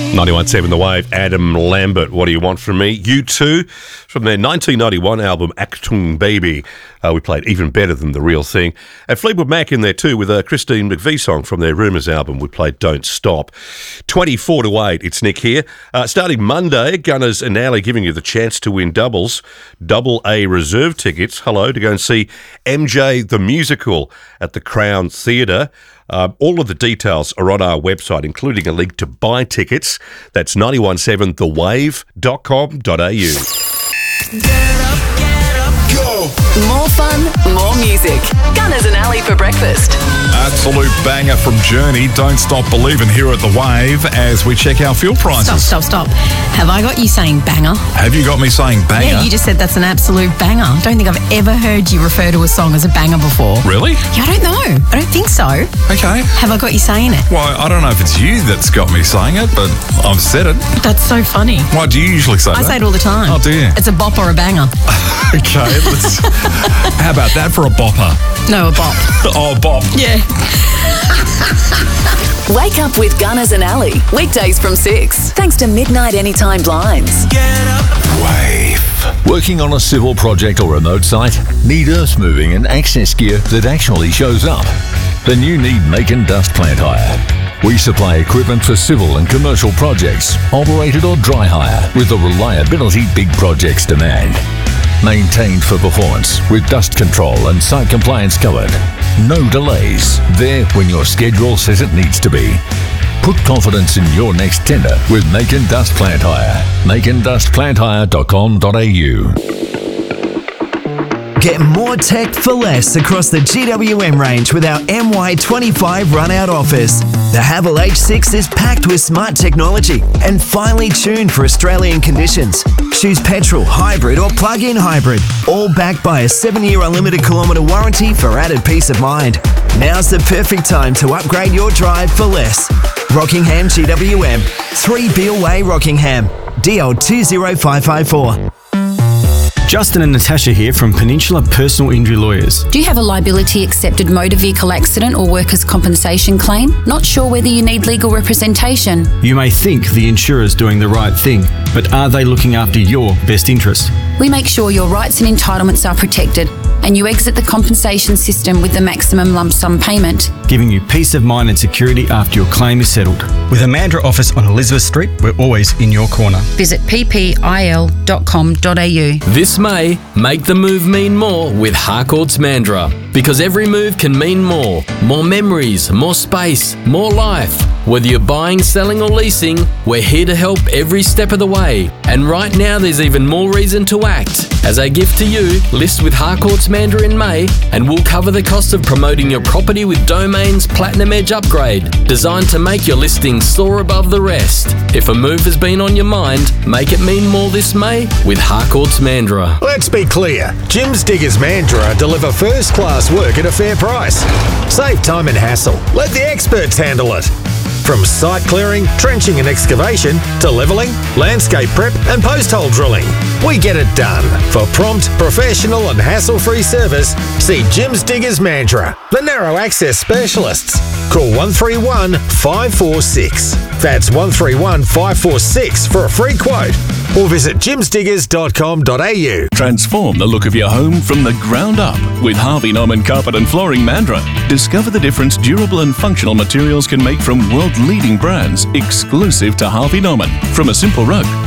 91.7 The Wave, Adam Lambert, What Do You Want From Me? U2, from their 1991 album, Achtung Baby. We played Even Better Than The Real Thing. And Fleetwood Mac in there too, with a Christine McVie song from their Rumours album. We played Don't Stop. 24-8, it's Nick here. Starting Monday, Gunners and Alley giving you the chance to win doubles. Double A reserve tickets, to go and see MJ the Musical at the Crown Theatre. All of the details are on our website, including a link to buy tickets. That's 917thewave.com.au. Get up, go! More fun, more music. Gunners and Alley for breakfast. Absolute banger from Journey. Don't Stop Believin' here at The Wave as we check our fuel prices. Stop. Have I got you saying banger? Have you got me saying banger? Yeah, you just said that's an absolute banger. I don't think I've ever heard you refer to a song as a banger before. Really? Yeah, I don't know. I don't think so. Okay. Have I got you saying it? Well, I don't know if it's you that's got me saying it, but I've said it. That's so funny. Why do you usually say that? I say it all the time. Oh, do you? It's a bop or a banger. Okay, how about that for a bopper? No, a bop. Oh, a bop. Yeah. Wake up with Gunners and Alley. Weekdays from 6. Thanks to Midnight Anytime Blinds. Get up. Wave. Working on a civil project or remote site? Need earth moving and access gear that actually shows up? Then you need Macon Dust Plant Hire. We supply equipment for civil and commercial projects, operated or dry hire, with the reliability big projects demand. Maintained for performance with dust control and site compliance covered. No delays. There when your schedule says it needs to be. Put confidence in your next tender with Macon Dust Plant Hire. MaconDustPlantHire.com.au. Get more tech for less across the GWM range with our MY25 run-out offers. The Haval H6 is packed with smart technology and finely tuned for Australian conditions. Choose petrol, hybrid or plug-in hybrid, all backed by a 7-year unlimited kilometre warranty for added peace of mind. Now's the perfect time to upgrade your drive for less. Rockingham GWM, 3 Beale Way, Rockingham, DL 20554. Justin and Natasha here from Peninsula Personal Injury Lawyers. Do you have a liability accepted motor vehicle accident or workers' compensation claim? Not sure whether you need legal representation? You may think the insurer's doing the right thing, but are they looking after your best interest? We make sure your rights and entitlements are protected and you exit the compensation system with the maximum lump sum payment, giving you peace of mind and security after your claim is settled. With a Mandurah office on Elizabeth Street, we're always in your corner. Visit ppil.com.au. This May, make the move mean more with Harcourts Mandurah. Because every move can mean more. More memories, more space, more life. Whether you're buying, selling or leasing, we're here to help every step of the way. And right now there's even more reason to act. As a gift to you, list with Harcourts Mandurah in May and we'll cover the cost of promoting your property with Domain's Platinum Edge upgrade, designed to make your listing soar above the rest. If a move has been on your mind, make it mean more this May with Harcourts Mandurah. Let's be clear, Jim's Diggers Mandurah deliver first-class work at a fair price. Save time and hassle. Let the experts handle it. From site clearing, trenching and excavation to levelling, landscape prep and post-hole drilling, we get it done. For prompt, professional and hassle-free service, see Jim's Diggers Mandurah, the narrow access specialists. Call 131 546. That's 131 546 for a free quote. Or visit jimsdiggers.com.au. Transform the look of your home from the ground up with Harvey Norman Carpet and Flooring Mandurah. Discover the difference durable and functional materials can make from world-leading brands exclusive to Harvey Norman. From a simple rug